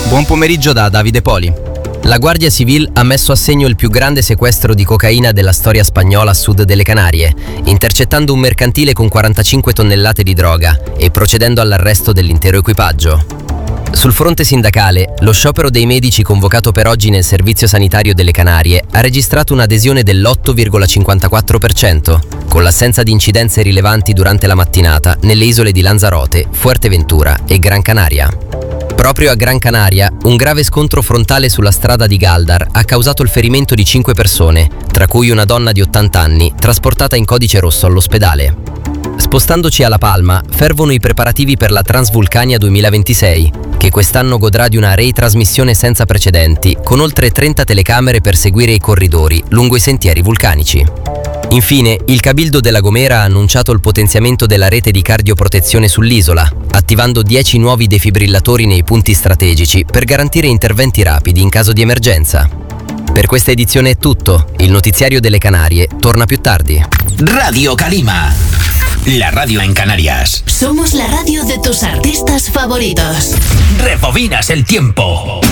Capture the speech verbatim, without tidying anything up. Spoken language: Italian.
Buon pomeriggio da Davide Poli. La Guardia Civil ha messo a segno il più grande sequestro di cocaina della storia spagnola a sud delle Canarie, intercettando un mercantile con quarantacinque tonnellate di droga e procedendo all'arresto dell'intero equipaggio. Sul fronte sindacale, lo sciopero dei medici convocato per oggi nel Servizio Sanitario delle Canarie ha registrato un'adesione dell'otto virgola cinquantaquattro per cento, con l'assenza di incidenze rilevanti durante la mattinata nelle isole di Lanzarote, Fuerteventura e Gran Canaria. Proprio a Gran Canaria, un grave scontro frontale sulla strada di Galdar ha causato il ferimento di cinque persone, tra cui una donna di ottanta anni, trasportata in codice rosso all'ospedale. Spostandoci a La Palma, fervono i preparativi per la Transvulcania duemilaventisei, che quest'anno godrà di una retrasmissione senza precedenti, con oltre trenta telecamere per seguire i corridori lungo i sentieri vulcanici. Infine, il Cabildo della Gomera ha annunciato il potenziamento della rete di cardioprotezione sull'isola, attivando dieci nuovi defibrillatori nei punti strategici per garantire interventi rapidi in caso di emergenza. Per questa edizione è tutto. Il notiziario delle Canarie torna più tardi. Radio Calima, la radio en Canarias. Somos la radio de tus artistas favoritos. Rebobinas el tiempo.